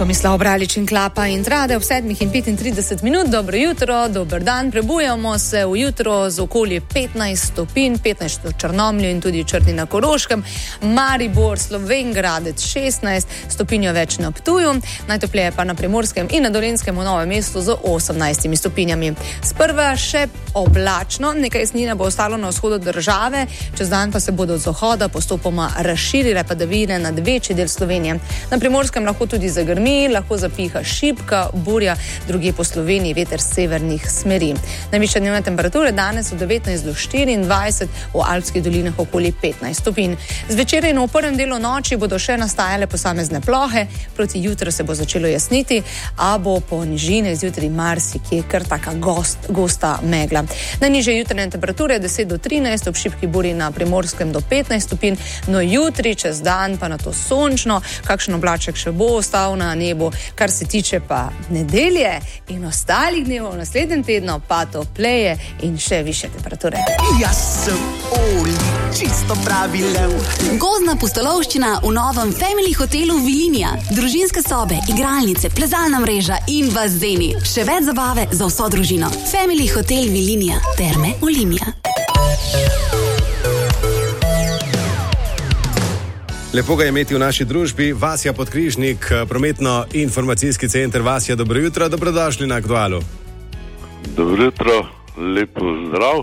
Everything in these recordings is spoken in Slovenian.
Tomislav Bralič in Klapa in Trade ob 7:35. Dobro jutro, dober dan. Prebujamo se v jutro z okoli 15 stopinj, 15 v Črnomlju in tudi Črni na Koroškem, Maribor, Slovenj Gradec 16 stopinjo več na Ptuju, najtopleje pa na Primorskem in na Dolenjskem v Novem mestu z 18 stopinjami. Sprva še oblačno, nekaj snega bo ostalo na vzhodu države, čez dan pa se bodo od zahoda postopoma razširile padavine nad večji del Slovenije. Na Primorskem lahko tudi zagrmi, lahko zapiha šibka burja, drugje po Sloveniji veter severnih smeri. Najvišje dnevne temperature danes od 19 do 24, v Alpskih dolinah okoli 15 stopinj. Zvečer in v prvem delu noči bodo še nastajale posamezne plohe, proti jutru se bo začelo jasniti, a bo po nižine zjutraj marsikje kar taka gosta megla. Najnižje jutranje temperature 10 do 13, ob šibki burji na Primorskem do 15 stopinj, no jutri čez dan pa na to sončno, kakšen oblaček še bo ostal na nebu, kar se tiče pa nedelje in ostalih dnevov v naslednjem tednu pa topleje in še više temperature. Jaz sem Oli, čisto pravi lev. Gozdna pustolovščina v novem Family hotelu Vilinija. Družinske sobe, igralnice, plezalna mreža in bazeni. Še več zabave za vso družino. Family hotel Vilinija. Terme Olimia. Lepo ga je imeti v naši družbi. Vasja Podkrižnik, prometno-informacijski center. Vasja, dobro jutro, dobrodošli na Aktualu. Dobro jutro, lepo zdrav.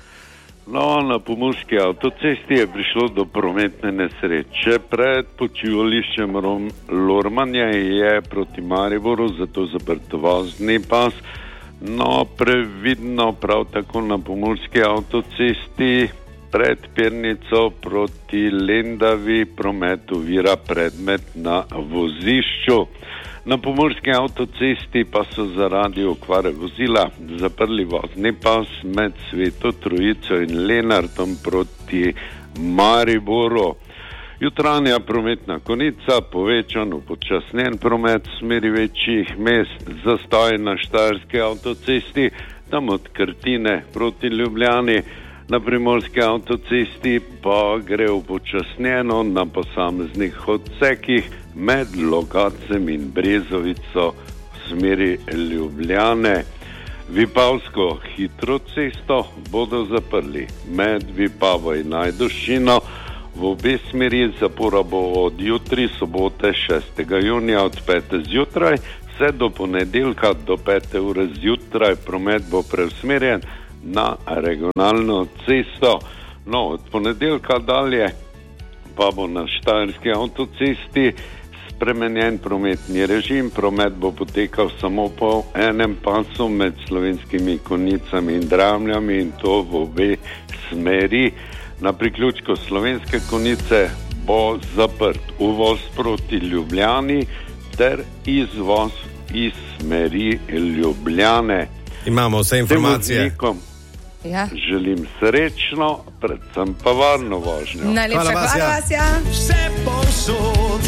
No, na pomurski avtocesti je prišlo do prometne nesreče. Pred počivališčem Lormanja je proti Mariboru, zato zaprt vozni pas. No, previdno prav tako na pomurski avtocesti pred Pernico proti Lendavi promet ovira predmet na vozišču. Na pomurski avtocesti pa so zaradi okvare vozila zaprli vozni pas med Sveto Trojico in Lenartom proti Mariboru. Jutranja prometna konica, povečan upočasnjen promet v smeri večjih mest, zastoj na Štajerski avtocesti, tam od Krtine proti Ljubljani. Na primorski avtocesti pa gre upočasnjeno na posameznih odsekih med Logatcem in Brezovico v smeri Ljubljane. Vipavsko hitro cesto bodo zaprli med Vipavo in Ajdovščino. V obe smeri zapora bo od jutri, sobote 6. junija od 5. zjutraj, vse do ponedeljka do 5. ure zjutraj. Promet bo preusmerjen na regionalno cesto. No, od ponedeljka dalje pa bo na Štajerski avtocesti spremenjen prometni režim. Promet bo potekal samo po enem pasu med Slovenskimi Konjicami in Dramljami in to v obe smeri. Na priključku Slovenske Konjice bo zaprt uvoz proti Ljubljani ter izvoz iz smeri Ljubljane. Imamo vse informacije. Ja. Želim srečno, predvsem pa varno vožnjo. Najlepša hvala, Vasja. Vse povsod.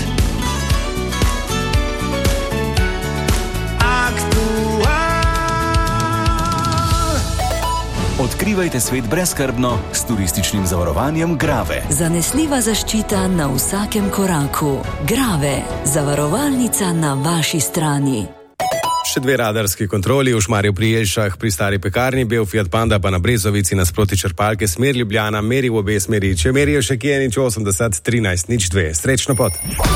Odkrivajte svet brezskrbno s turističnim zavarovanjem Grave. Zanesljiva zaščita na vsakem koraku. Grave, zavarovalnica na vaši strani. Še dve radarski kontroli v Šmarju pri Jelšah pri stari pekarni, bel Fiat Panda pa na Brezovici nasproti črpalke, smer Ljubljana, meri v obe smeri. Če merijo še kje 80 13 02. Srečno pot.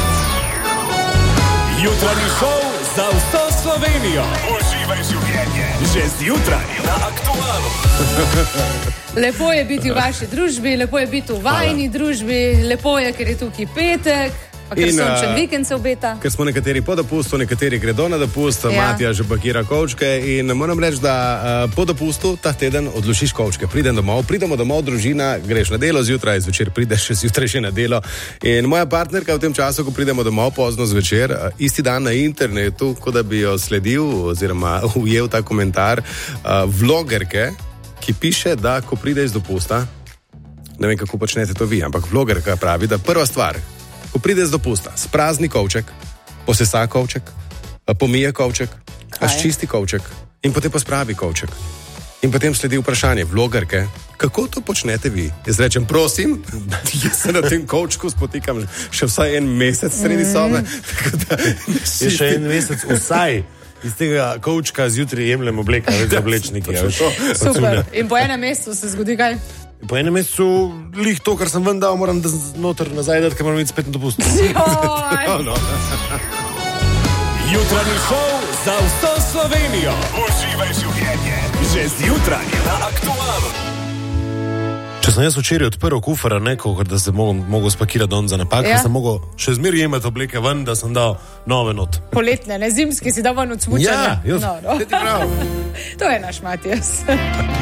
Jutranji šov za vso Slovenijo. Uživaj življenje. Že zjutraj na Aktualu. Lepo je biti v vaši družbi, lepo je biti v vajni družbi, lepo je, ker je tukaj petek. Pa ker sončen vikend se obeta. Ker smo nekateri po dopustu, nekateri gredo na dopust, Matija že pakira kovčke in moram reči, da po dopustu ta teden odložiš kovčke. Pridemo domov, družina, greš na delo zjutraj, zvečer prideš zjutraj še na delo. In moja partnerka v tem času, ko pridemo domov pozno zvečer, isti dan na internetu, kot da bi jo sledil oziroma ujel ta komentar vlogerke, ki piše, da ko pride iz dopusta, ne vem kako počnete to vi, ampak vlogerka pravi, da prva stvar, ko pride z dopusta, sprazni kovček, posesa kovček, pomije kovček, razčisti kovček in potem pospravi kovček. In potem sledi vprašanje, vlogerke, kako to počnete vi? Jaz rečem, prosim, jaz se na tem kovčku spotikam še vsaj en mesec sredi sobe. Je še en mesec vsaj. Iz tega kovčka zjutraj jemljem obleka, več oblečniki. Super. In po enem mesecu se zgodi kaj? Po enem mesecu lih to, kar sem ven dal, moram da noter nazaj dati, ker moram biti spet na dopustu. Jutranji šov za vso Slovenijo. Uživaj življenje. Že zjutraj na Aktualu. Če sem jaz včeraj odprl kufar, da se mogo spakirati don za napak, sem mogel še zmeraj jemati obleke ven, da sem dal nove not. Poletne, ne zimske, si dal ven od smučanja. Ja, To je naš Matijas.